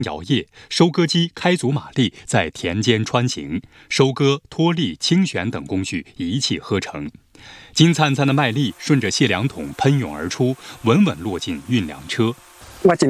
摇曳，收割机开足马力在田间穿行，收割、脱粒、清选等工序一气呵成。金灿灿的麦粒顺着卸粮桶喷涌而出，稳稳落进运粮车。 quá trình